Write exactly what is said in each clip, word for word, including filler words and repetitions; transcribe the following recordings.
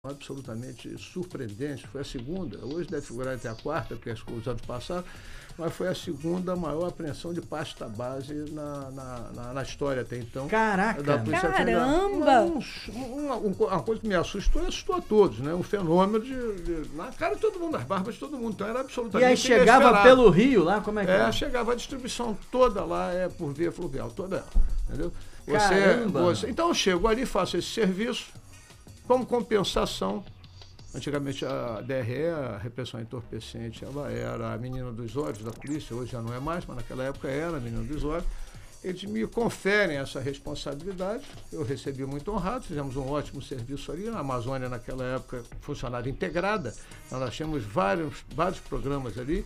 absolutamente surpreendente, foi a segunda, hoje deve figurar até a quarta, porque os anos passados, mas foi a segunda maior apreensão de pasta base na, na, na, na história até então. Caraca! Da Polícia Caramba! Uma, uma, uma coisa que me assustou, assustou a todos, né? Um fenômeno de, de, na cara de todo mundo, nas barbas de todo mundo, então era absolutamente E aí chegava inesperado. pelo rio lá, como é que é? é? Chegava a distribuição toda lá, é por via fluvial, toda ela, entendeu? Você, Caramba! você, então eu chego ali, faço esse serviço, como compensação. Antigamente a D R E, a repressão entorpecente, ela era a menina dos olhos da polícia, hoje já não é mais, mas naquela época era a menina dos olhos. Eles me conferem essa responsabilidade, eu recebi muito honrado, fizemos um ótimo serviço ali. A Amazônia naquela época funcionava integrada, nós tínhamos vários, vários programas ali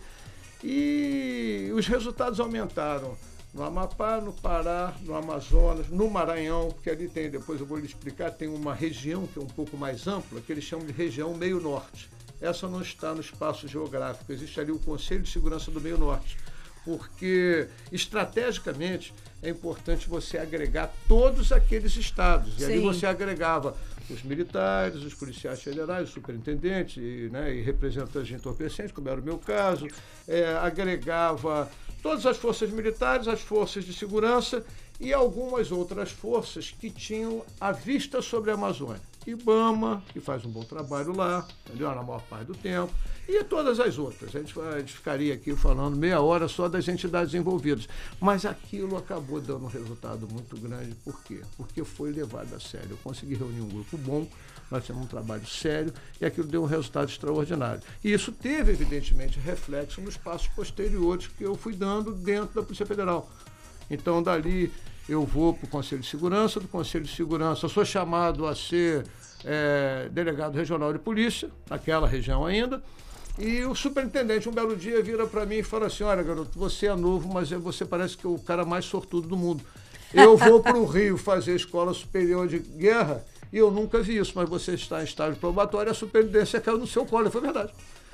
e os resultados aumentaram. No Amapá, no Pará, no Amazonas, no Maranhão, porque ali tem, depois eu vou lhe explicar, tem uma região que é um pouco mais ampla, que eles chamam de região meio norte. Essa não está no espaço geográfico, existe ali o Conselho de Segurança do Meio Norte, porque estrategicamente é importante você agregar todos aqueles estados. E Sim. ali você agregava os militares, os policiais federais, os superintendentes e, né, e representantes de entorpecentes, como era o meu caso, é, agregava todas as forças militares, as forças de segurança e algumas outras forças que tinham a vista sobre a Amazônia. IBAMA, que faz um bom trabalho lá, entendeu? Na maior parte do tempo, e todas as outras. A gente, a gente ficaria aqui falando meia hora só das entidades envolvidas. Mas aquilo acabou dando um resultado muito grande. Por quê? Porque foi levado a sério. Eu consegui reunir um grupo bom, nós tínhamos um trabalho sério, e aquilo deu um resultado extraordinário. E isso teve, evidentemente, reflexo nos passos posteriores que eu fui dando dentro da Polícia Federal. Então, dali, eu vou para o Conselho de Segurança, do Conselho de Segurança sou chamado a ser é, delegado regional de polícia, naquela região ainda, e o superintendente, um belo dia, vira para mim e fala assim: olha, garoto, você é novo, mas você parece que é o cara mais sortudo do mundo. Eu vou para o Rio fazer Escola Superior de Guerra e eu nunca vi isso, mas você está em estágio probatório e a superintendência caiu no seu colo. Foi verdade.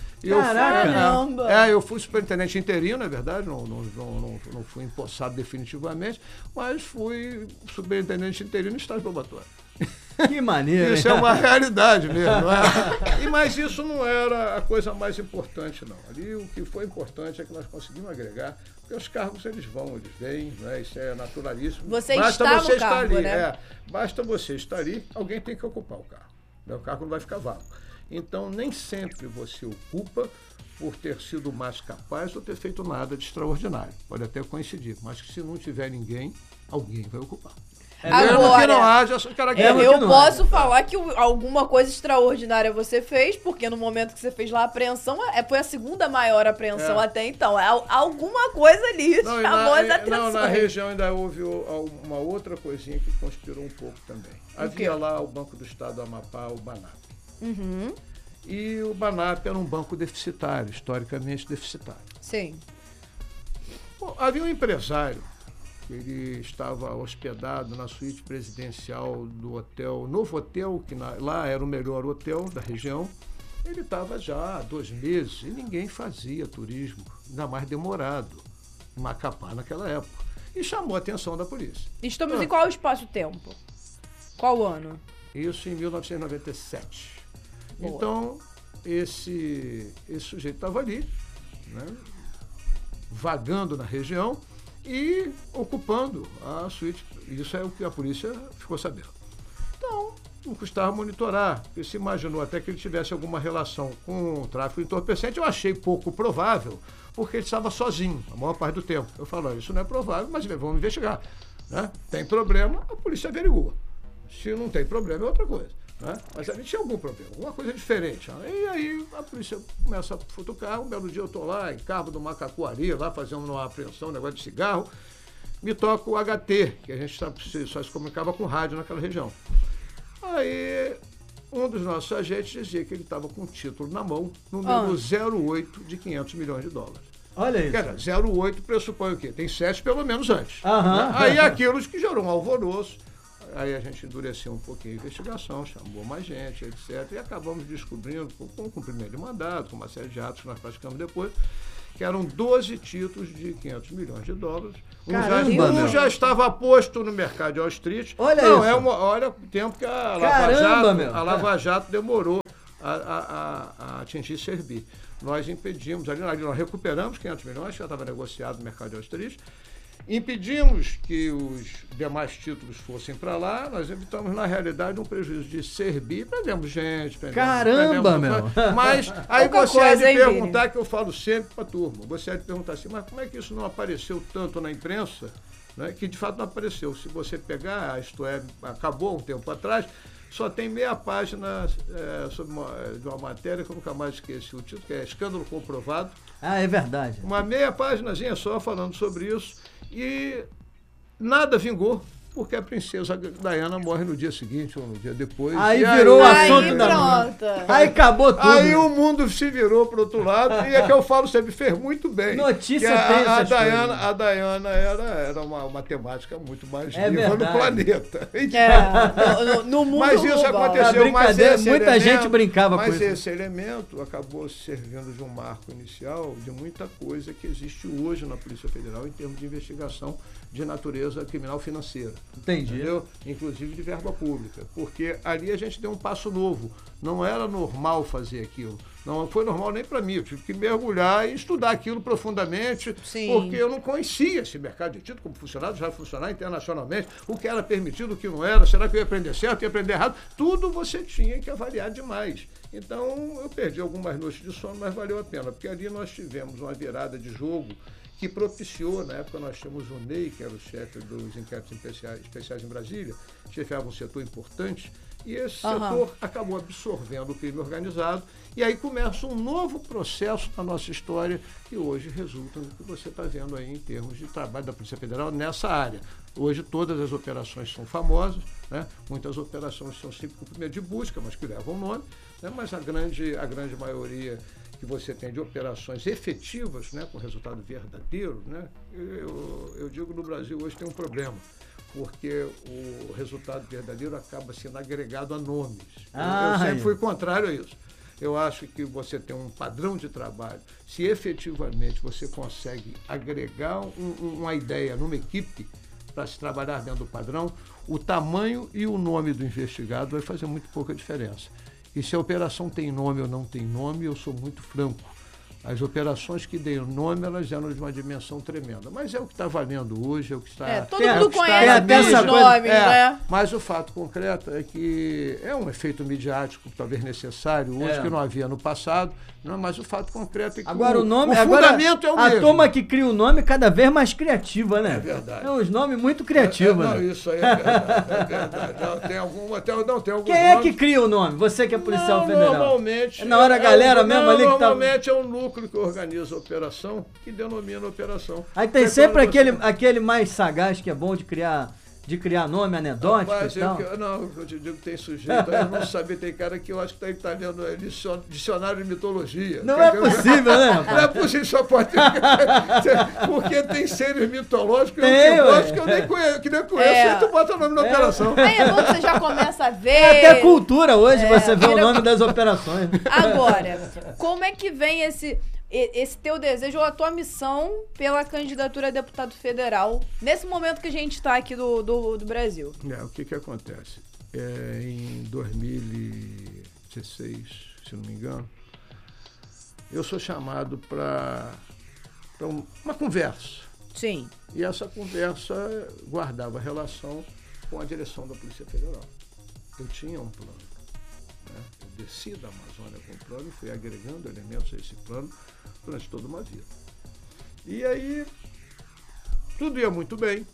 Caramba! Eu, é, é, eu fui superintendente interino, na verdade, não, não, não, não fui empossado definitivamente, mas fui superintendente interino em estágio probatório. Que maneiro! Isso é uma realidade mesmo, não é? E, mas isso não era a coisa mais importante, não. Ali o que foi importante é que nós conseguimos agregar, porque os cargos eles vão, eles vêm, não é? Isso é naturalíssimo. Você basta está você no cargo, ali, né? É, basta você estar ali, alguém tem que ocupar o cargo. O cargo não vai ficar vago. Então, nem sempre você ocupa por ter sido mais capaz ou ter feito nada de extraordinário. Pode até coincidir, mas que se não tiver ninguém, alguém vai ocupar. É Agora, mesmo que não haja essa característica. Eu posso falar que alguma coisa extraordinária você fez, porque no momento que você fez lá a apreensão, foi a segunda maior apreensão é. até então. Alguma coisa ali não, chamou as na, atenções. Não, na região ainda houve uma outra coisinha que conspirou um pouco também. Havia lá o Banco do Estado do Amapá, o BANAP. Uhum. E o BANAP era um banco deficitário, historicamente deficitário. Sim. Bom, havia um empresário, que ele estava hospedado na suíte presidencial do hotel, Novo Hotel, que na, lá era o melhor hotel da região. Ele estava já há dois meses e ninguém fazia turismo, ainda mais demorado, em Macapá naquela época. E chamou a atenção da polícia. Estamos ah, em qual espaço-tempo? Qual ano? Isso em mil novecentos e noventa e sete. Boa. Então, esse, esse sujeito estava ali, né, vagando na região e ocupando a suíte. Isso é o que a polícia ficou sabendo. Então, não custava monitorar, porque se imaginou até que ele tivesse alguma relação com o tráfico entorpecente. Eu achei pouco provável, porque ele estava sozinho a maior parte do tempo. Eu falo, isso não é provável, mas vamos investigar. Né? Tem problema, a polícia averigua. Se não tem problema, é outra coisa. Né? Mas ali tinha algum problema, alguma coisa diferente. E aí a polícia começa a futucar. Um belo dia eu estou lá em Cabo do Macacuari, lá fazendo uma apreensão, um negócio de cigarro. Me toca o H T, que a gente só se comunicava com rádio naquela região. Aí um dos nossos agentes dizia que ele estava com um título na mão, número ah. zero oito de quinhentos milhões de dólares. Olha isso. Era zero oito pressupõe o quê? Tem sete pelo menos antes. Aham. Né? Aí aquilo que gerou um alvoroço. Aí a gente endureceu um pouquinho a investigação, chamou mais gente, etcétera. E acabamos descobrindo, com o cumprimento de mandato, com uma série de atos que nós praticamos depois, que eram doze títulos de quinhentos milhões de dólares. Um, Caramba, já, um meu. já estava posto no mercado de Wall Street. Olha Não, isso. é uma, olha o tempo que a Lava, Caramba, Jato, meu. a Lava Jato demorou a, a, a, a atingir Serbi. Nós impedimos, ali, ali nós recuperamos quinhentos milhões, que já estava negociado no mercado de Wall Street. Impedimos que os demais títulos fossem para lá, nós evitamos, na realidade, um prejuízo de Serbi, prendemos gente, prendemos, Caramba, prendemos, meu! Mas aí Pouca você há de coisa, hein, perguntar, Vini? que eu falo sempre para a turma, você há de perguntar assim, mas como é que isso não apareceu tanto na imprensa, né, que de fato não apareceu? Se você pegar, isto é, acabou um tempo atrás, só tem meia página é, sobre uma, de uma matéria que eu nunca mais esqueci o título, que é Escândalo Comprovado. Ah, é verdade. Uma meia páginazinha só falando sobre isso. E nada vingou, porque a princesa Diana morre no dia seguinte ou no dia depois. Aí e virou o Aí, assunto da pronto. Aí acabou tudo. Aí o mundo se virou para o outro lado, e é que eu falo sempre, fez muito bem. Notícia Que a, tem a, essas Diana, coisas. a Diana era, era uma, uma temática muito mais É viva no verdade. planeta. É, no, no mundo Mas isso global. aconteceu, A brincadeira, mas esse muita elemento, gente brincava com mas isso. esse elemento acabou servindo de um marco inicial de muita coisa que existe hoje na Polícia Federal em termos de investigação de natureza criminal financeira. Entendi. Entendeu? Inclusive de verba pública, porque ali a gente deu um passo novo. Não era normal fazer aquilo. Não foi normal nem para mim. Eu tive que mergulhar e estudar aquilo profundamente, Sim. porque eu não conhecia esse mercado de título como funcionava, já funcionar internacionalmente, o que era permitido, o que não era, será que eu ia aprender certo, ia aprender errado? Tudo você tinha que avaliar demais. Então, eu perdi algumas noites de sono, mas valeu a pena, porque ali nós tivemos uma virada de jogo que propiciou, na época nós tínhamos o Ney, que era o chefe dos inquéritos especiais, especiais em Brasília, chefiava um setor importante, e esse Uhum. setor acabou absorvendo o crime organizado, e aí começa um novo processo na nossa história, que hoje resulta no que você está vendo aí em termos de trabalho da Polícia Federal nessa área. Hoje todas as operações são famosas, né? Muitas operações são sempre cumprimento de busca, mas que levam o nome, né? Mas a grande, a grande maioria que você tem de operações efetivas, né, com resultado verdadeiro, né, eu, eu digo no Brasil hoje tem um problema, porque o resultado verdadeiro acaba sendo agregado a nomes. Ah, eu, eu sempre é. fui contrário a isso. Eu acho que você tem um padrão de trabalho, se efetivamente você consegue agregar um, um, uma ideia numa equipe para se trabalhar dentro do padrão, o tamanho e o nome do investigado vai fazer muito pouca diferença. E se a operação tem nome ou não tem nome, eu sou muito franco. As operações que deem nome, elas eram de uma dimensão tremenda. Mas é o que está valendo hoje, é o que está... É, todo Tem- mundo o que está conhece na até pelos essa mídia. coisa- nomes, É, né? mas o fato concreto é que é um efeito midiático talvez necessário hoje, É. que não havia no passado, não, mas o fato concreto é que Agora o nome, o agora, fundamento é o a mesmo. turma que cria o nome é cada vez mais criativa, né? É verdade. É uns nomes muito criativos, É, não, né? isso aí é verdade, é verdade. Não, tem alguma, tem, não, tem alguns Quem é nomes- que cria o nome? Você que é policial Não, federal. Normalmente. É na hora a galera é, mesmo não, ali que tá- Normalmente é o núcleo que organiza a operação, que denomina a operação. Aí tem É sempre quando aquele, você- aquele mais sagaz que é bom de criar, de criar nome anedótico Rapaz, e eu tal. que- não, eu te digo que tem sujeito, aí eu não sabia, tem cara que eu acho que está lendo é, dicio- dicionário de mitologia. Não Quer é dizer, possível, né, Não rapaz? é possível, só pode ter. Porque tem seres mitológicos Tem, eu que ué. gosto, que eu nem conheço, que nem conheço, É. e tu bota o nome na É. operação. Aí é bom que você já começa a ver. É até cultura hoje É, você vê o vira- nome das operações. Agora, como é que vem esse, e- esse teu desejo ou a tua missão pela candidatura a deputado federal nesse momento que a gente está aqui do, do, do Brasil? É, o que que acontece? É, em dois mil e dezesseis, se não me engano, eu sou chamado para um, uma conversa. Sim. E essa conversa guardava relação com a direção da Polícia Federal. Eu tinha um plano, né? Eu desci da Amazônia com um plano e fui agregando elementos a esse plano durante toda uma vida. E aí, tudo ia muito bem,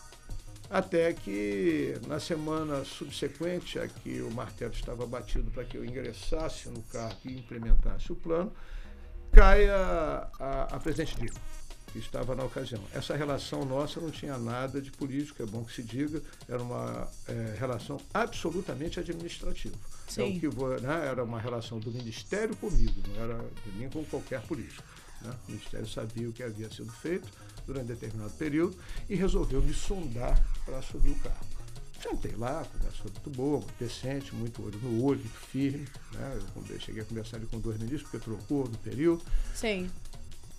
até que na semana subsequente a que o martelo estava batido para que eu ingressasse no cargo e implementasse o plano, cai a, a, a presidente Dilma, que estava na ocasião. Essa relação nossa não tinha nada de político, é bom que se diga, era uma é, relação absolutamente administrativa. Sim. É o que vou, né, era uma relação do Ministério comigo, não era de mim com qualquer político. Né? O Ministério sabia o que havia sido feito durante determinado período e resolveu me sondar para assumir o cargo. Sentei lá, conversa foi muito boa, muito decente, muito olho no olho, muito firme. Né? Eu cheguei a conversar ali com dois ministros, porque trocou no período. Sim.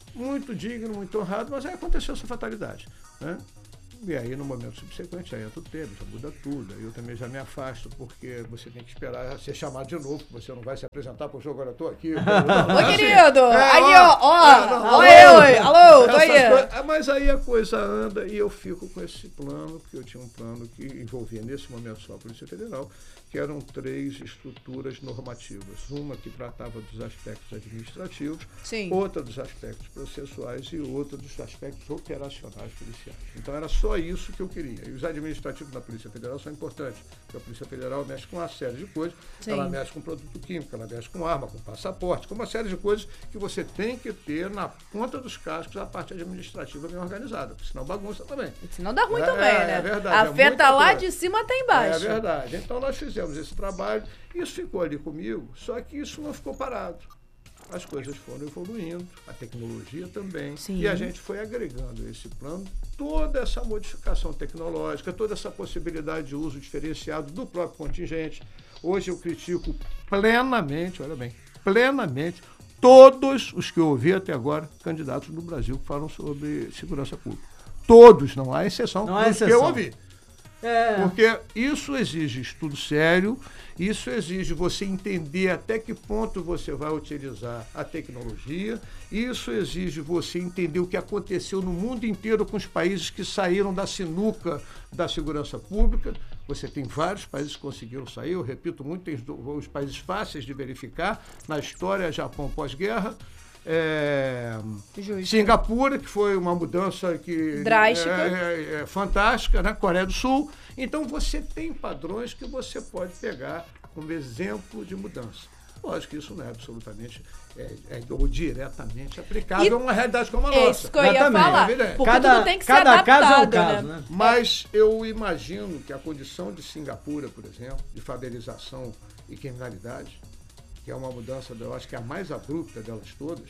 muito digno, muito honrado, mas aí aconteceu essa fatalidade, né? E aí, no momento subsequente, aí entra o tempo, já muda tudo. Aí eu também já me afasto, porque você tem que esperar ser chamado de novo, porque você não vai se apresentar para o jogo, agora eu estou aqui. Ô, querido! Aí, ó, ó, ó, eu, alô, tô aí. Coisas, mas aí a coisa anda e eu fico com esse plano, porque eu tinha um plano que envolvia, nesse momento, só a Polícia Federal, que eram três estruturas normativas. Uma que tratava dos aspectos administrativos, Sim. outra dos aspectos processuais e outra dos aspectos operacionais policiais. Então era só isso que eu queria. E os administrativos da Polícia Federal são importantes, porque a Polícia Federal mexe com uma série de coisas. Sim. Ela mexe com produto químico, ela mexe com arma, com passaporte, com uma série de coisas que você tem que ter na ponta dos cascos a parte administrativa bem organizada, porque senão bagunça também. Senão dá ruim é, também, é, né? É verdade. Afeta é lá coisa. de cima até embaixo. É verdade. Então nós fizemos esse trabalho, isso ficou ali comigo, só que isso não ficou parado. As coisas foram evoluindo, a tecnologia também, Sim. e a gente foi agregando a esse plano toda essa modificação tecnológica, toda essa possibilidade de uso diferenciado do próprio contingente. Hoje eu critico plenamente, olha bem, plenamente, todos os que eu ouvi até agora, candidatos do Brasil que falam sobre segurança pública. Todos, não há exceção, não há exceção. que eu ouvi. É. Porque isso exige estudo sério, isso exige você entender até que ponto você vai utilizar a tecnologia, isso exige você entender o que aconteceu no mundo inteiro com os países que saíram da sinuca da segurança pública. Você tem vários países que conseguiram sair, eu repito muito, tem os países fáceis de verificar, na história, Japão pós-guerra, É, Singapura, que foi uma mudança que drástica, é, é, é fantástica, né? Coreia do Sul. Então você tem padrões que você pode pegar como exemplo de mudança. Lógico que isso não é absolutamente é, é, ou diretamente aplicável a uma realidade como a nossa. É isso que eu ia falar, é porque cada, tudo tem que ser cada adaptado, caso é um caso, né? né? Mas eu imagino que a condição de Singapura, por exemplo, de favelização e criminalidade, que é uma mudança, eu acho que é a mais abrupta delas todas,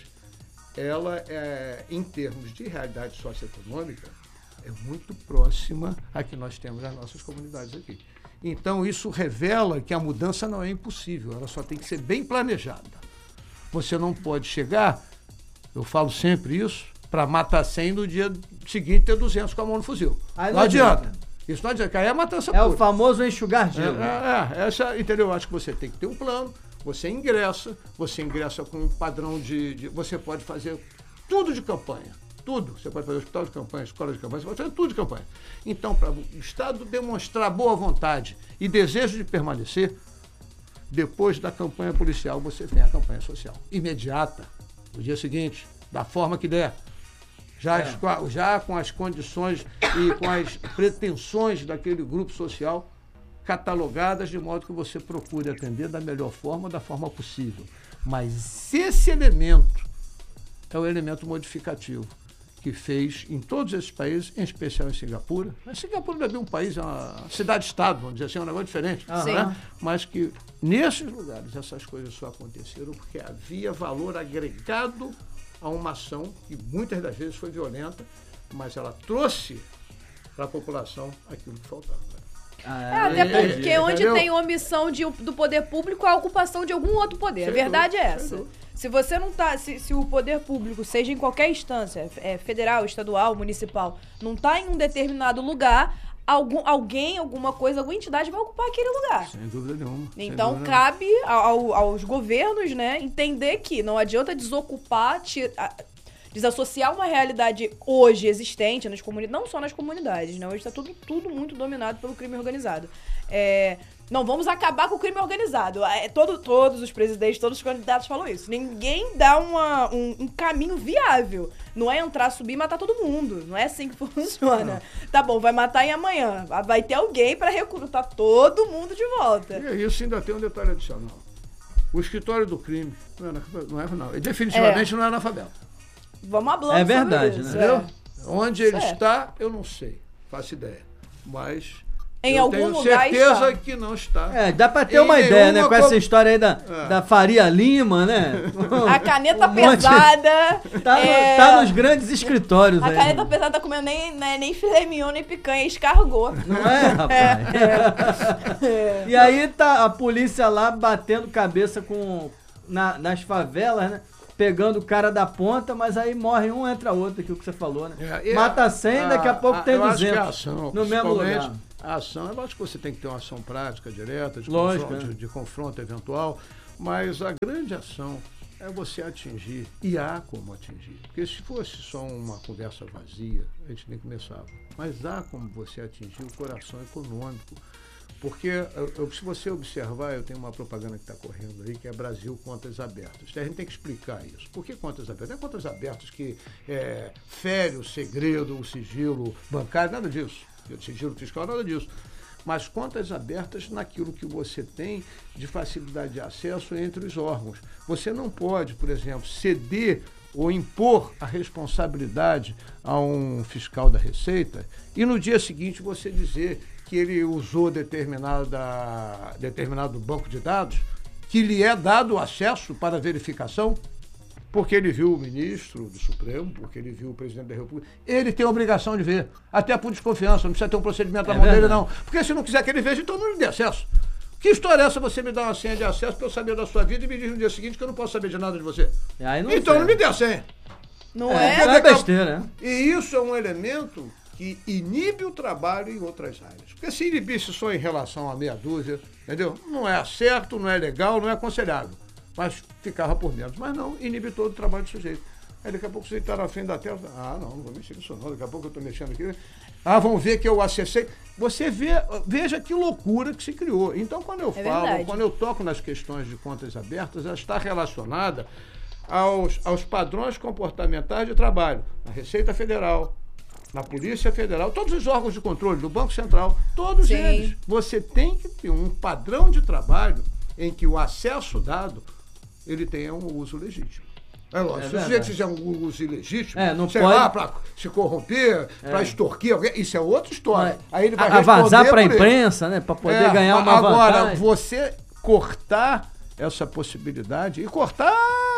ela, é, em termos de realidade socioeconômica, é muito próxima à que nós temos nas nossas comunidades aqui. Então, isso revela que a mudança não é impossível, ela só tem que ser bem planejada. Você não pode chegar, eu falo sempre isso, para matar cem no dia seguinte ter duzentos com a mão no fuzil. Aí não, não adianta. adianta. Isso não adianta, aí é matança É pura. o famoso enxugar gelo. É, é, é, essa, entendeu? Eu acho que você tem que ter um plano, você ingressa, você ingressa com um padrão de, de... Você pode fazer tudo de campanha, tudo. Você pode fazer hospital de campanha, escola de campanha, você pode fazer tudo de campanha. Então, para o Estado demonstrar boa vontade e desejo de permanecer, depois da campanha policial, você tem a campanha social. Imediata, no dia seguinte, da forma que der. Já, é. as, já com as condições e com as pretensões daquele grupo social catalogadas de modo que você procure atender da melhor forma, da forma possível. Mas esse elemento é o elemento modificativo que fez em todos esses países, em especial em Singapura. Mas Singapura é um país, é uma cidade-estado, vamos dizer assim, é um negócio diferente. Né? Mas que nesses lugares essas coisas só aconteceram porque havia valor agregado a uma ação que muitas das vezes foi violenta, mas ela trouxe para a população aquilo que faltava. Ah, é, até porque é, onde entendeu? Tem omissão de, do poder público, a ocupação de algum outro poder. Sem a verdade dúvida, é essa. Se você não tá, se, se o poder público, seja em qualquer instância, é, federal, estadual, municipal, não está em um determinado lugar, algum, alguém, alguma coisa, alguma entidade vai ocupar aquele lugar. Sem dúvida nenhuma. Então dúvida cabe ao, aos governos, né, entender que não adianta desocupar, tirar, desassociar uma realidade hoje existente nas comunidades, não só nas comunidades, né? Hoje está tudo, tudo muito dominado pelo crime organizado. É, não vamos acabar com o crime organizado. É, todo, todos os presidentes, todos os candidatos falam isso. Ninguém dá uma, um, um caminho viável. Não é entrar, subir e matar todo mundo. Não é assim que funciona. Não. Tá bom, vai matar em amanhã. Vai ter alguém para recrutar todo mundo de volta. E isso ainda tem um detalhe adicional. O escritório do crime não é, não, é, não. Ele definitivamente é. não é analfabeto. Vamos falar É verdade, isso, né? É. Onde ele certo. está, eu não sei. Faço ideia. Mas em eu algum tenho lugar certeza está. que não está. É, dá pra ter uma ideia, né? Com essa co... história aí da, é. da Faria Lima, né? A caneta um pesada. Monte... Tá, é... no, tá nos grandes escritórios a aí. A caneta né? pesada tá comendo nem, né, nem filé mignon, nem picanha, escargot. Não é, rapaz? É, é. E aí tá a polícia lá batendo cabeça com, na, nas favelas, né? pegando o cara da ponta, mas aí morre um, entra outro, aquilo que você falou, né? É, Mata cem, daqui a pouco a, tem eu duzentos. Acho que a ação, no mesmo lugar. A ação, é lógico que você tem que ter uma ação prática, direta, de, Lógico, confronto, é. de, de confronto eventual, mas a grande ação é você atingir, e há como atingir. Porque se fosse só uma conversa vazia, a gente nem começava. Mas há como você atingir o coração econômico. Porque, eu, eu, se você observar, eu tenho uma propaganda que está correndo aí, que é Brasil Contas Abertas. A gente tem que explicar isso. Por que contas abertas? Não é contas abertas que é, fere o segredo, o sigilo bancário, nada disso. O sigilo fiscal, nada disso. Mas contas abertas naquilo que você tem de facilidade de acesso entre os órgãos. Você não pode, por exemplo, ceder ou impor a responsabilidade a um fiscal da Receita e no dia seguinte você dizer que ele usou determinada, determinado banco de dados, que lhe é dado acesso para verificação, porque ele viu o ministro do Supremo, porque ele viu o presidente da República. Ele tem a obrigação de ver, até por desconfiança, não precisa ter um procedimento na É mão dele, verdade. não. Porque se não quiser que ele veja, então não lhe dê acesso. Que história é essa você me dá uma senha de acesso para eu saber da sua vida e me diz no dia seguinte que eu não posso saber de nada de você? E aí não Então serve. não me dê a senha. Não É, é? não é besteira, né? E isso é um elemento que inibe o trabalho em outras áreas. Porque se inibisse só em relação a meia dúzia, entendeu? Não é certo, não é legal, não é aconselhável. Mas ficava por menos. Mas não, inibe todo o trabalho do sujeito. Aí daqui a pouco você está na frente da tela, ah, não, não vou mexer nisso não, daqui a pouco eu estou mexendo aqui. Ah, vão ver que eu acessei. Você vê, veja que loucura que se criou. Então, quando eu É falo, verdade. quando eu toco nas questões de contas abertas, ela está relacionada aos, aos padrões comportamentais de trabalho, na Receita Federal, na Polícia Federal, todos os órgãos de controle, do Banco Central, todos Sim. eles. Você tem que ter um padrão de trabalho em que o acesso dado, ele tenha um uso legítimo. É lógico, É se o verdade. sujeito fizer um uso ilegítimo, É, não sei pode- lá, para se corromper, para extorquir alguém, isso é outra história. Aí ele vai A, a vazar responder pra por ele. imprensa, né? Pra poder É, ganhar uma agora, vantagem. você cortar essa possibilidade, e cortar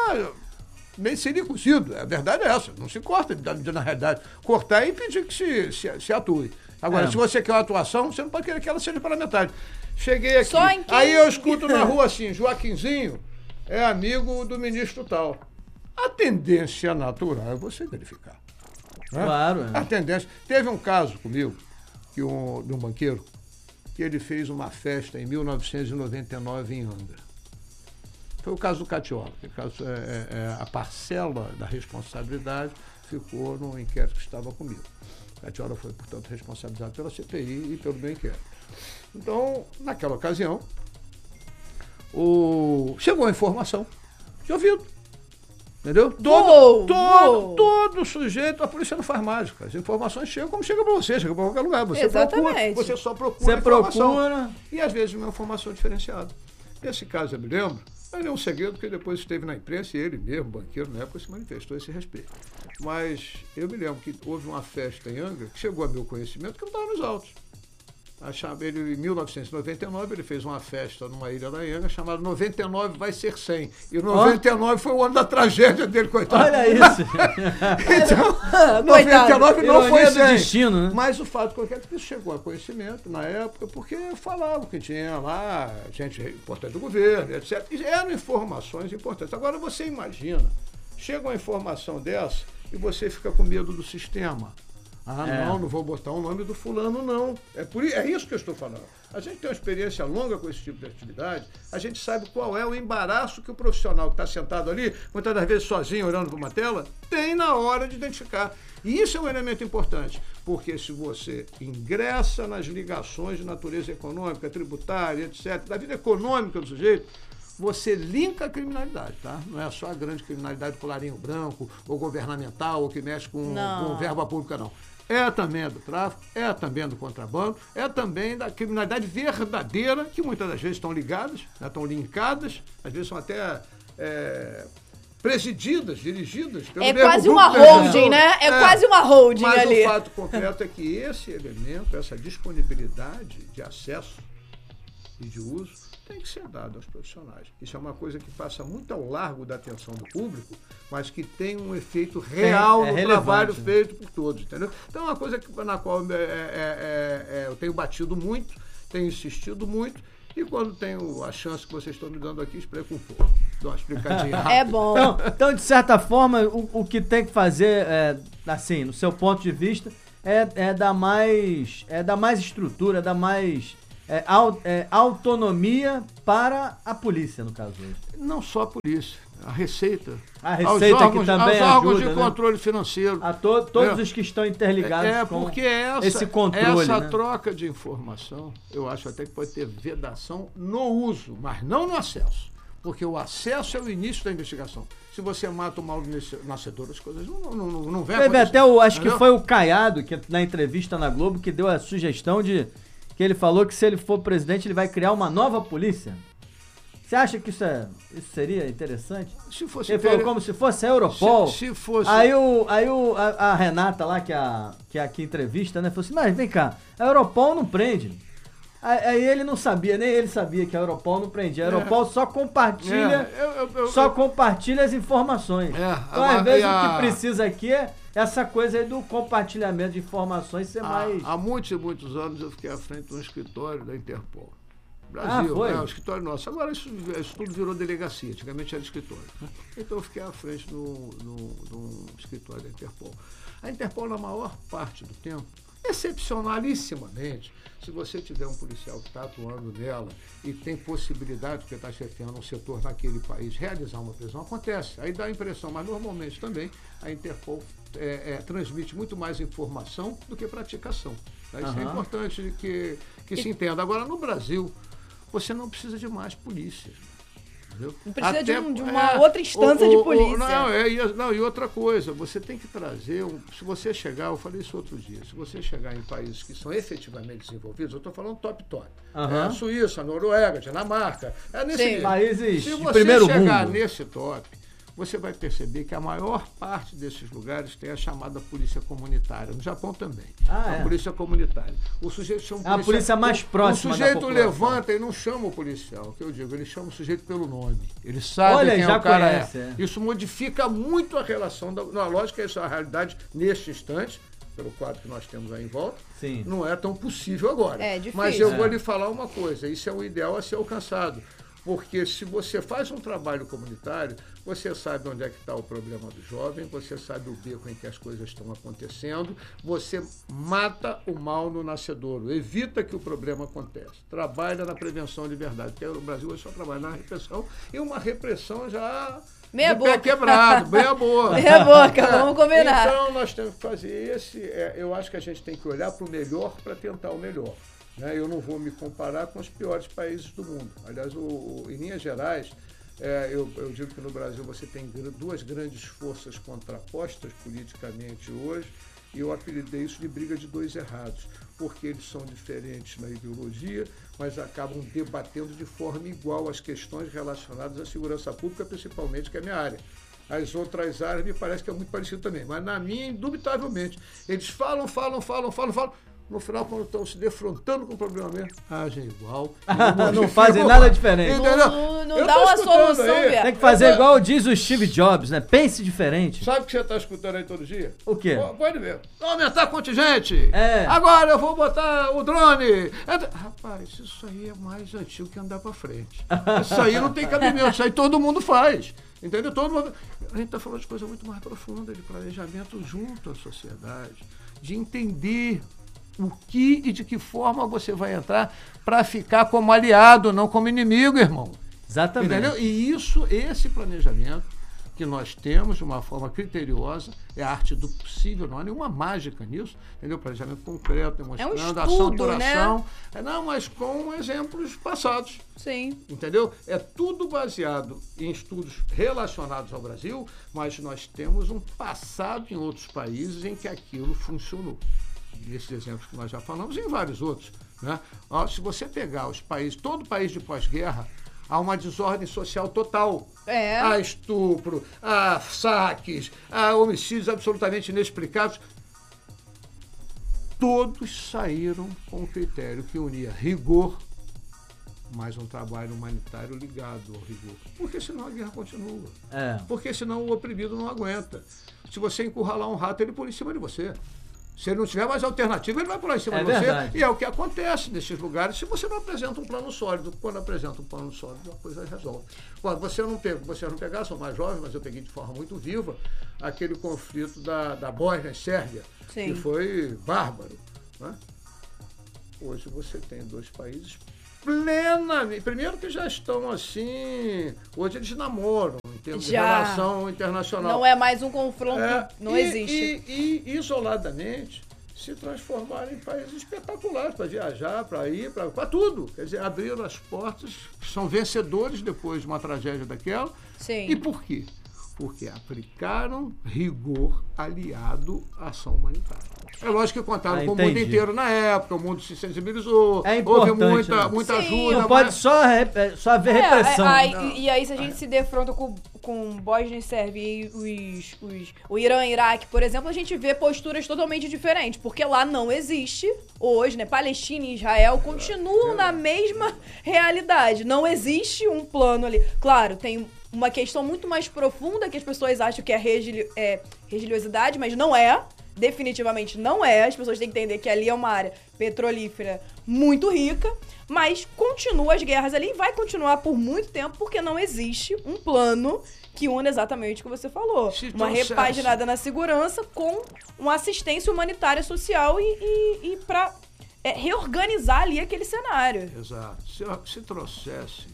nem seria cozido, a verdade é essa, não se corta na, na realidade. Cortar e impedir que se, se, se atue. Agora, É. se você quer uma atuação, você não pode querer que ela seja pela metade. Cheguei aqui, Só em quem- aí eu escuto na rua assim, Joaquinzinho é amigo do ministro tal. A tendência natural é você verificar. né? Claro, é. A tendência. Teve um caso comigo, que um, de um banqueiro, que ele fez uma festa em mil novecentos e noventa e nove em Angra. Foi o caso do Catiola. O caso, é, é, é, a parcela da responsabilidade ficou no inquérito que estava comigo. Catiola foi, portanto, responsabilizado pela C P I e pelo meu inquérito. Então, naquela ocasião, o... chegou a informação de ouvido. Entendeu? Todo, Uou, todo, uou. todo sujeito, a polícia não faz mágica. As informações chegam como chega para você, chega para qualquer lugar. Você Exatamente. procura, você só procura Você a informação. procura. E às vezes uma informação diferenciada. Nesse caso, eu me lembro, não é um segredo, porque depois esteve na imprensa e ele mesmo, banqueiro, na época, se manifestou a esse respeito. Mas eu me lembro que houve uma festa em Angra que chegou a meu conhecimento que não estava nos autos. Achava ele, em mil novecentos e noventa e nove, ele fez uma festa numa ilha da Angra chamada noventa e nove vai ser cem. E o noventa e nove oh. foi o ano da tragédia dele, coitado. Olha isso. Então, noventa e nove não foi Ironia do cem. destino, né? Mas o fato concreto é que isso chegou a conhecimento na época, porque falavam que tinha lá gente importante do governo, etcétera. E eram informações importantes. Agora você imagina, chega uma informação dessa e você fica com medo do sistema. Ah, É. não, não vou botar o nome do fulano, não. É, por, i- é isso que eu estou falando. A gente tem uma experiência longa com esse tipo de atividade, a gente sabe qual é o embaraço que o profissional que está sentado ali, muitas das vezes sozinho, olhando para uma tela, tem na hora de identificar. E isso é um elemento importante, porque se você ingressa nas ligações de natureza econômica, tributária, etcétera, da vida econômica do sujeito, você linka a criminalidade, tá? Não é só a grande criminalidade colarinho branco, ou governamental, ou que mexe com, Não. com verba pública, não. É também do tráfico, é também do contrabando, é também da criminalidade verdadeira, que muitas das vezes estão ligadas, né, estão linkadas, às vezes são até é, presididas, dirigidas pelo É mesmo quase grupo uma de pessoas. holding, né? É quase uma holding Mas ali. o fato concreto é que esse elemento, essa disponibilidade de acesso e de uso, tem que ser dado aos profissionais. Isso é uma coisa que passa muito ao largo da atenção do público, mas que tem um efeito real é no relevante, trabalho né? feito por todos, entendeu? Então é uma coisa que, na qual é, é, é, é, eu tenho batido muito, tenho insistido muito, e quando tenho a chance que vocês estão me dando aqui, explico um pouco. Dá uma explicadinha rápida. É bom. Então, então, de certa forma, o, o que tem que fazer, é, assim, no seu ponto de vista, é, é dar mais, é dar mais estrutura, dar mais é, au, é, autonomia para a polícia, no caso hoje. Não só a polícia, a Receita. A Receita aos órgãos, que também aos órgãos ajuda, de né? controle financeiro. A to, todos É. os que estão interligados É, com porque essa, esse controle, essa né? troca de informação, eu acho até que pode ter vedação no uso, mas não no acesso. Porque o acesso é o início da investigação. Se você mata o mal nascedor, as coisas não, não, não, não vêm Teve acontecer. até o, acho Entendeu? que foi o Caiado, que na entrevista na Globo, que deu a sugestão de, que ele falou que se ele for presidente, ele vai criar uma nova polícia. Você acha que isso, é, isso seria interessante? Se fosse Ele falou ter- como se fosse a Europol. Se, se fosse... Aí, o, aí o, a, a Renata lá, que, a, que é aqui entrevista, né, falou assim, mas vem cá, a Europol não prende. Aí, aí ele não sabia, nem ele sabia que a Europol não prendia. A Europol só compartilha, É, eu- eu- eu- só eu- compartilha as informações. É, então, a- às vezes, e a- o que precisa aqui é essa coisa aí do compartilhamento de informações ser mais... Há, há muitos e muitos anos eu fiquei à frente de um escritório da Interpol. Brasil, Ah, foi? né, o escritório nosso. Agora isso, isso tudo virou delegacia, antigamente era escritório. Né? Então eu fiquei à frente de um escritório da Interpol. A Interpol, na maior parte do tempo, excepcionalissimamente, se você tiver um policial que está atuando nela e tem possibilidade, porque está chefiando um setor naquele país, realizar uma prisão, acontece. Aí dá a impressão, mas normalmente também a Interpol é, é, transmite muito mais informação do que praticação. Né? Isso é Aham. importante que, que se entenda. Agora, no Brasil, você não precisa de mais polícias. Entendeu? Não precisa de Até- um- de uma outra instância o- de o- o- polícia. Não, é, e, não, e outra coisa, você tem que trazer, um, se você chegar, eu falei isso outro dia, se você chegar em países que são efetivamente desenvolvidos, eu estou falando top-top, Aham. é, a Suíça, a Noruega, a Dinamarca, é nesse Sim. nível. Países Se de você primeiro chegar mundo. nesse top, você vai perceber que a maior parte desses lugares tem a chamada polícia comunitária. No Japão também. Ah, a é? polícia comunitária. O sujeito chama É a polícia mais o- próxima O da sujeito população. levanta e não chama o policial, o que eu digo, ele chama o sujeito pelo nome. Ele sabe Olha, quem já é o cara conhece, é. é. Isso modifica muito a relação. Da, na lógica, essa é a realidade neste instante, pelo quadro que nós temos aí em volta. Sim. Não é tão possível agora. É difícil. Mas eu É. vou lhe falar uma coisa, isso é o ideal a ser alcançado. Porque se você faz um trabalho comunitário, você sabe onde é que está o problema do jovem, você sabe o beco em que as coisas estão acontecendo, você mata o mal no nascedouro, evita que o problema aconteça. Trabalha na prevenção de verdade, porque o Brasil hoje só trabalha na repressão, e uma repressão já Meia de pé boca. quebrado, meia boca. Meia boca, É, vamos combinar. Então nós temos que fazer esse, é, eu acho que a gente tem que olhar para o melhor para tentar o melhor. Né? Eu não vou me comparar com os piores países do mundo. Aliás, o, o, em linhas gerais, é, eu, eu digo que no Brasil você tem gr- duas grandes forças contrapostas politicamente hoje, e eu apelidei isso de briga de dois errados, porque eles são diferentes na ideologia, mas acabam debatendo de forma igual as questões relacionadas à segurança pública, principalmente, que é a minha área. As outras áreas me parece que é muito parecido também, mas na minha, indubitavelmente. Eles falam, falam, falam, falam, falam. No final, quando estão se defrontando com o problema mesmo, agem igual. Não fazem nada diferente. Entendeu? Não- não Eu dá tô uma escutando solução, aí. Bia. Tem que fazer Eu tô- igual diz o Steve Jobs, né? Pense diferente. Sabe o que você está escutando aí todo dia? O quê? Pô, pode ver. Aumentar contingente. É. Agora eu vou botar o drone. Entra- Rapaz, isso aí é mais antigo que andar para frente. Isso aí não tem cabimento. Isso aí todo mundo faz. Entendeu? Todo mundo... A gente está falando de coisa muito mais profunda, de planejamento junto à sociedade, de entender o que e de que forma você vai entrar para ficar como aliado, não como inimigo, irmão. Exatamente. Entendeu? E isso, esse planejamento que nós temos de uma forma criteriosa, é a arte do possível, não há nenhuma mágica nisso, entendeu? Planejamento concreto, demonstrando estudo, ação por né? ação, é, não, mas com exemplos passados. Sim. Entendeu? É tudo baseado em estudos relacionados ao Brasil, mas nós temos um passado em outros países em que aquilo funcionou. Nesses exemplos que nós já falamos, e em vários outros. Né? Ó, se você pegar os países, todo país de pós-guerra, há uma desordem social total. É. Há estupro, há saques, há homicídios absolutamente inexplicáveis. Todos saíram com um critério que unia rigor, mais um trabalho humanitário ligado ao rigor. Porque senão a guerra continua. É. Porque senão o oprimido não aguenta. Se você encurralar um rato, ele pula em cima de você. Se ele não tiver mais alternativa, ele vai pular em cima É de você. verdade. E é o que acontece nesses lugares se você não apresenta um plano sólido. Quando apresenta um plano sólido, a coisa resolve. Bom, você não pegou, vocês não pegaram, são mais jovens, mas eu peguei de forma muito viva aquele conflito da, da Bósnia e Sérvia, Sim. que foi bárbaro. Né? Hoje você tem dois países plenamente. Primeiro que já estão assim. Hoje eles namoram em termos Já. de relação internacional. Não é mais um confronto, É, não e, existe. E, e isoladamente se transformaram em países espetaculares para viajar, para ir, para tudo. Quer dizer, abriram as portas, são vencedores depois de uma tragédia daquela. Sim. E por quê? Porque aplicaram rigor aliado à ação humanitária. É lógico que contaram Ah, com o mundo entendi. inteiro na época, o mundo se sensibilizou, É houve importante, muita, né? muita Sim, ajuda. Não pode mas- só, rep- é, só haver É, repressão. aí- Não. e aí, se a gente se defronta com, com Bósnia e Sérvia e os, os, o Irã e Iraque, por exemplo, a gente vê posturas totalmente diferentes, porque lá não existe hoje, né? Palestina e Israel continuam na mesma realidade. Não existe um plano ali. Claro, tem uma questão muito mais profunda que as pessoas acham que é, regili é religiosidade, mas não é. Definitivamente não é. As pessoas têm que entender que ali é uma área petrolífera muito rica, mas continua as guerras ali e vai continuar por muito tempo porque não existe um plano que une exatamente o que você falou. Se Uma trouxesse- repaginada na segurança com uma assistência humanitária social e, e, e para é, reorganizar ali aquele cenário. Exato. Se, se trouxesse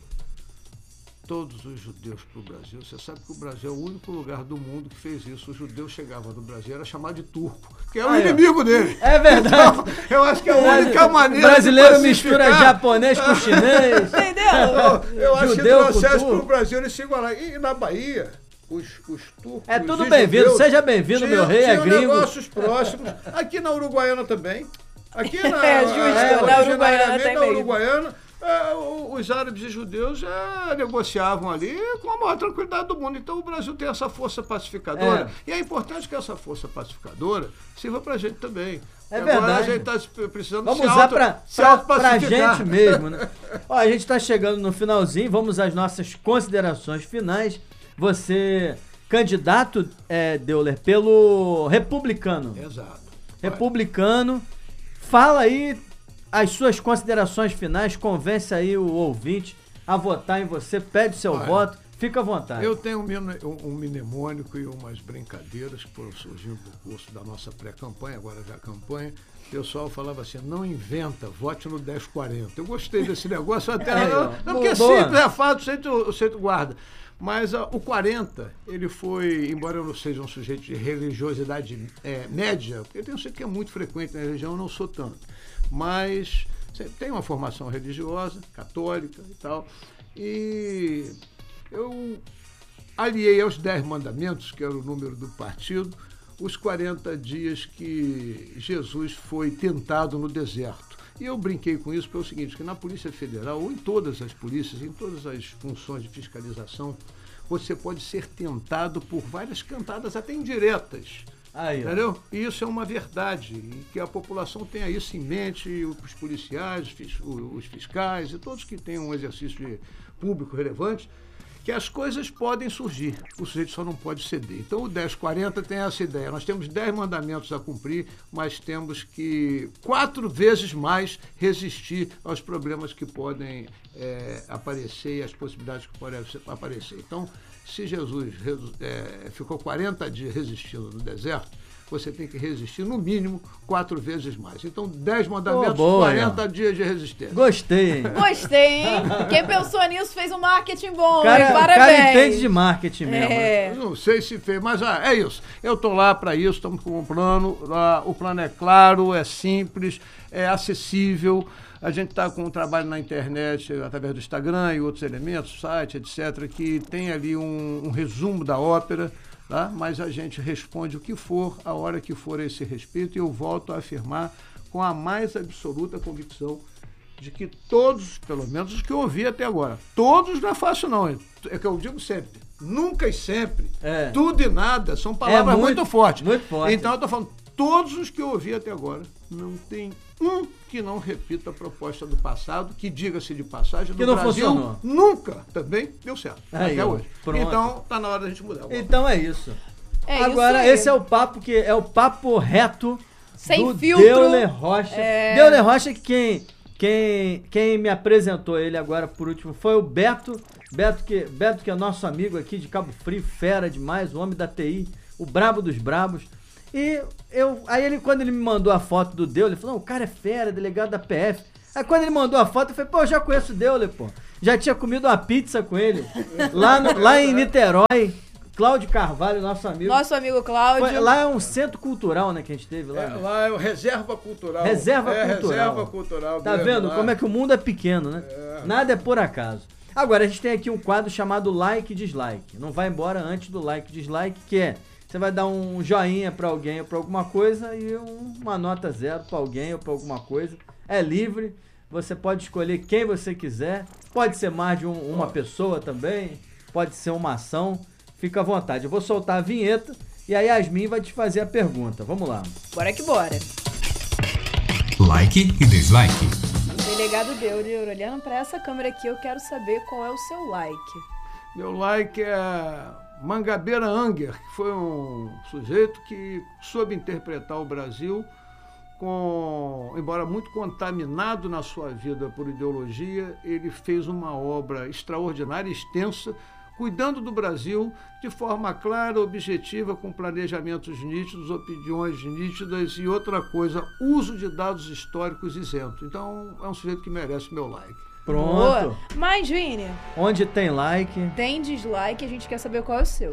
todos os judeus para o Brasil, você sabe que o Brasil é o único lugar do mundo que fez isso. Os judeus chegavam no Brasil, era chamado de turco, que é o Ah, é. inimigo dele. É verdade. Então, eu acho que é a única O maneira brasileiro de mistura pacificar. japonês com chinês. Entendeu? Eu, eu acho que Judeu com trouxesse turco. para o Brasil eles se igualar. E na Bahia, os, os turcos. É tudo e bem-vindo. judeus Seja bem-vindo, tinham- meu rei, é tinham gringo. negócios próximos. Aqui na Uruguaiana também. Aqui na, É, justo, é, na Uruguaiana originariamente tem na mesmo. Uruguaiana, é, o- os árabes e judeus já negociavam ali com a maior tranquilidade do mundo. Então o Brasil tem essa força pacificadora. E é importante que essa força pacificadora sirva pra gente também. É Agora verdade. a gente está precisando Vamos se usar auto, pra, se pra, pra autopacificar. gente mesmo, né? Ó, a gente tá chegando no finalzinho, vamos às nossas considerações finais. Você, candidato, é, Deuler, pelo Republicano. Exato. Republicano, fala aí as suas considerações finais, convence aí o ouvinte a votar em você, pede seu Olha, voto, fica à vontade. Eu tenho um, mine- um- um mnemônico e umas brincadeiras que foram surgindo no curso da nossa pré-campanha, agora já campanha. O pessoal falava assim, não inventa, vote no dez quarenta. Eu gostei desse negócio até. É, não, ó, não, porque é boa. simples, é fato, o centro, o centro guarda. Mas ó, o quarenta, ele foi, embora eu não seja um sujeito de religiosidade é, média, porque eu tenho um sujeito que é muito frequente na religião, eu não sou tanto. Mas tem uma formação religiosa, católica e tal. E eu aliei aos dez mandamentos, que era o número do partido, os quarenta dias que Jesus foi tentado no deserto. E eu brinquei com isso pelo seguinte, que na Polícia Federal, ou em todas as polícias, em todas as funções de fiscalização, você pode ser tentado por várias cantadas, até indiretas. Aí, ó. Entendeu? E isso é uma verdade, e que a população tenha isso em mente, os policiais, os fis- os fiscais e todos que têm um exercício de público relevante, que as coisas podem surgir, o sujeito só não pode ceder. Então o dez quarenta tem essa ideia, nós temos dez mandamentos a cumprir, mas temos que quatro vezes mais resistir aos problemas que podem é, aparecer e às possibilidades que podem aparecer. Então, se Jesus é, ficou quarenta dias resistindo no deserto, você tem que resistir no mínimo quatro vezes mais. Então, dez mandamentos, Oh, boa, quarenta ó. dias de resistência. Gostei, hein? Gostei, hein? Quem pensou nisso fez um marketing bom, O cara, hein? o Parabéns. cara entende de marketing mesmo. né? É. Eu não sei se fez, mas ah, é isso. Eu estou lá para isso, estamos com um plano. Lá, o plano é claro, é simples, é acessível. A gente está com um trabalho na internet, através do Instagram e outros elementos, site, etcétera, que tem ali um, um resumo da ópera, tá? Mas a gente responde o que for, a hora que for a esse respeito, e eu volto a afirmar com a mais absoluta convicção de que todos, pelo menos os que eu ouvi até agora, todos não é fácil não, é que eu digo sempre, nunca e sempre, É. tudo e nada, são palavras É muito- muito, fortes. muito forte. Então eu estou falando, todos os que eu ouvi até agora, não tem um que não repita a proposta do passado, que diga-se de passagem, Que no não Brasil funcionou. nunca também deu certo, Aí, até ó, hoje. pronto. Então está na hora da gente mudar. Então é isso. É Agora, isso aí. esse é o papo que é o papo reto Sem do filtro. Deuler Rocha. É... Deuler Rocha, que quem, quem, quem me apresentou ele agora por último foi o Beto. Beto que, Beto, que é nosso amigo aqui de Cabo Frio, fera demais, o homem da T I, o brabo dos brabos. E eu, aí ele, quando ele me mandou a foto do Deuler, ele falou, não, o cara é fera, delegado da P F. Aí quando ele mandou a foto, eu falei, pô, eu já conheço o Deuler, pô. Já tinha comido uma pizza com ele, lá, no, lá em Niterói. Cláudio Carvalho, nosso amigo. Nosso amigo Cláudio. Foi, lá é um centro cultural, né, que a gente teve lá. É, né? lá é o Reserva Cultural. Reserva é, Cultural. Reserva Cultural. Tá mesmo, vendo lá. como é que o mundo é pequeno, né? É. Nada é por acaso. Agora, a gente tem aqui um quadro chamado Like e Dislike. Não vai embora antes do Like e Dislike, que é, você vai dar um joinha pra alguém ou pra alguma coisa e um, uma nota zero pra alguém ou pra alguma coisa. É livre, você pode escolher quem você quiser. Pode ser mais de um, uma pessoa também, pode ser uma ação. Fica à vontade. Eu vou soltar a vinheta e a Yasmin vai te fazer a pergunta. Vamos lá. Bora que bora. Like e dislike. Delegado Deuler, olhando pra essa câmera aqui, eu quero saber qual é o seu like. Meu like é Mangabeira Anger, que foi um sujeito que soube interpretar o Brasil com, embora muito contaminado na sua vida por ideologia, ele fez uma obra extraordinária, extensa, cuidando do Brasil de forma clara, objetiva, com planejamentos nítidos, opiniões nítidas e outra coisa, uso de dados históricos isento. Então, é um sujeito que merece meu like. Pronto. Boa. Mas, Vini, Onde tem like... tem dislike, a gente quer saber qual é o seu.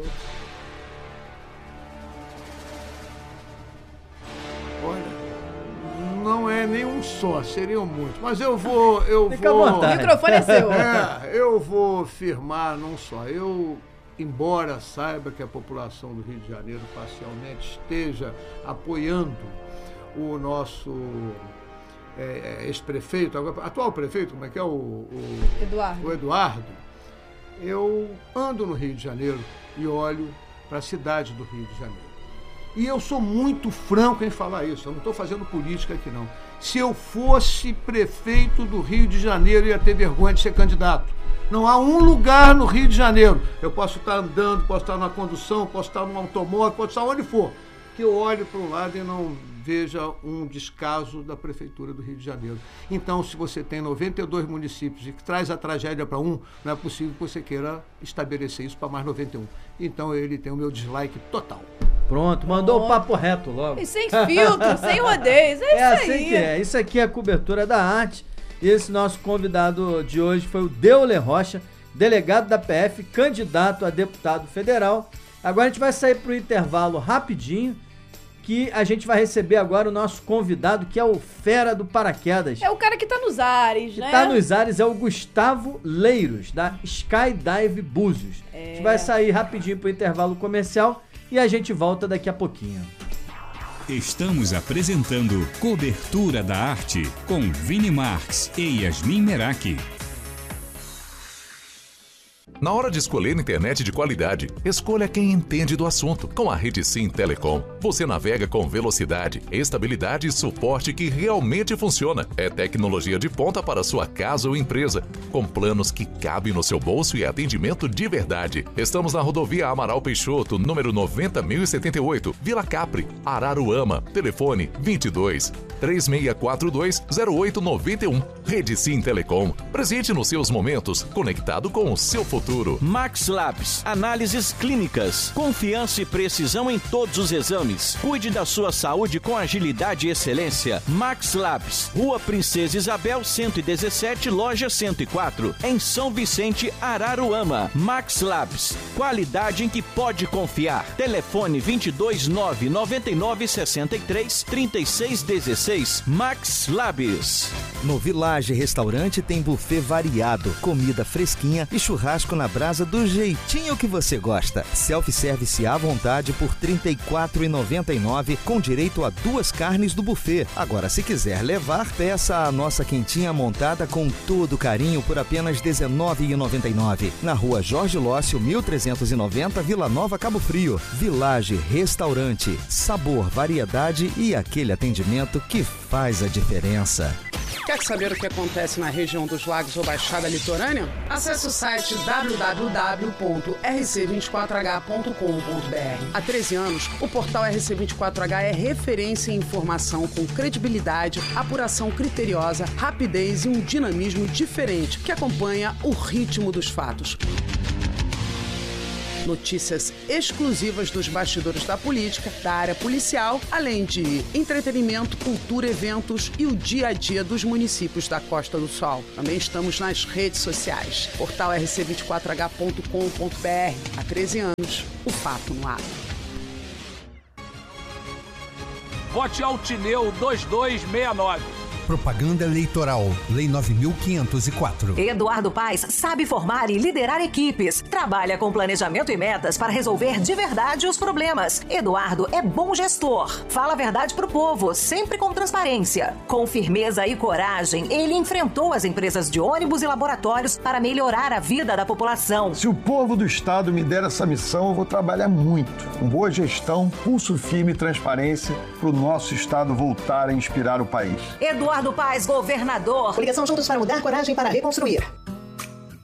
Olha, não é nenhum só, seriam muitos. Mas eu vou... Eu Fica vou... à O vontade. microfone é seu. É, eu vou firmar não só. Eu, embora saiba que a população do Rio de Janeiro parcialmente esteja apoiando o nosso é, ex-prefeito, agora, atual prefeito, como é que é o, o, Eduardo. o Eduardo, eu ando no Rio de Janeiro e olho para a cidade do Rio de Janeiro. E eu sou muito franco em falar isso, eu não estou fazendo política aqui não. Se eu fosse prefeito do Rio de Janeiro, eu ia ter vergonha de ser candidato. Não há um lugar no Rio de Janeiro, eu posso estar andando, posso estar na condução, posso estar num automóvel, posso estar onde for, que eu olhe para um lado e não veja um descaso da Prefeitura do Rio de Janeiro. Então, se você tem noventa e dois municípios e que traz a tragédia para um, não é possível que você queira estabelecer isso para mais noventa e um. Então, ele tem o meu dislike total. Pronto, mandou o papo reto logo. E sem filtro, sem rodeios, é, É isso assim aí. que é. Isso aqui é a cobertura da arte. E esse nosso convidado de hoje foi o Deuler Rocha, delegado da P F, candidato a deputado federal. Agora a gente vai sair para o intervalo rapidinho, que a gente vai receber agora o nosso convidado, que é o Fera do Paraquedas. É o cara que tá nos ares, Que né? tá nos ares, é o Gustavo Leiros, da Skydive Búzios. É. A gente vai sair rapidinho pro intervalo comercial e a gente volta daqui a pouquinho. Estamos apresentando Cobertura da Arte com Vini Marques e Yasmin Meraki. Na hora de escolher internet de qualidade, escolha quem entende do assunto. Com a Rede Sim Telecom, você navega com velocidade, estabilidade e suporte que realmente funciona. É tecnologia de ponta para sua casa ou empresa, com planos que cabem no seu bolso e atendimento de verdade. Estamos na rodovia Amaral Peixoto, número noventa mil e setenta e oito, Vila Capri, Araruama. Telefone vinte e dois, três seis quatro dois, zero oito nove um. Rede Sim Telecom, presente nos seus momentos, conectado com o seu futuro. Max Labs, análises clínicas, confiança e precisão em todos os exames. Cuide da sua saúde com agilidade e excelência. Max Labs, Rua Princesa Isabel cento e dezessete, loja cento e quatro, em São Vicente, Araruama. Max Labs, qualidade em que pode confiar. Telefone vinte e dois, nove nove nove, sessenta e três, trinta e seis dezesseis. Max Labs. No Village Restaurante tem buffet variado, comida fresquinha e churrasco na brasa do jeitinho que você gosta. Self-service à vontade por trinta e quatro reais e noventa e nove centavos, com direito a duas carnes do buffet. Agora, se quiser levar, peça a nossa quentinha montada com todo carinho por apenas dezenove reais e noventa e nove centavos. Na rua Jorge Lócio, mil trezentos e noventa, Vila Nova, Cabo Frio. Village Restaurante. Sabor, variedade e aquele atendimento que faz a diferença. Quer saber o que acontece na região dos lagos ou Baixada Litorânea? Acesse o site w w w ponto r c vinte e quatro h ponto com ponto b r. Há treze anos, o portal R C vinte e quatro H é referência em informação com credibilidade, apuração criteriosa, rapidez e um dinamismo diferente que acompanha o ritmo dos fatos. Notícias exclusivas dos bastidores da política, da área policial, além de entretenimento, cultura, eventos e o dia a dia dos municípios da Costa do Sol. Também estamos nas redes sociais. Portal r c vinte e quatro h ponto com ponto b r. Há treze anos, o fato no ar. Vote Altineu dois dois seis nove. Propaganda eleitoral. Lei nove mil quinhentos e quatro. Eduardo Paes sabe formar e liderar equipes. Trabalha com planejamento e metas para resolver de verdade os problemas. Eduardo é bom gestor. Fala a verdade pro povo, sempre com transparência. Com firmeza e coragem, ele enfrentou as empresas de ônibus e laboratórios para melhorar a vida da população. Se o povo do Estado me der essa missão, eu vou trabalhar muito. Com boa gestão, pulso firme e transparência para o nosso Estado voltar a inspirar o país. Eduardo Paes, governador. Coligação Juntos para Mudar, coragem para reconstruir.